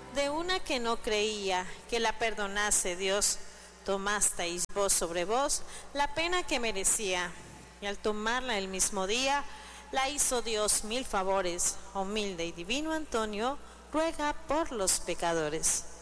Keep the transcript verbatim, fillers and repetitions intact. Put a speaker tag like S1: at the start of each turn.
S1: de una que no creía que la perdonase Dios, tomasteis vos sobre vos la pena que merecía, y al tomarla el mismo día, la hizo Dios mil favores. Humilde y divino Antonio, ruega por los pecadores.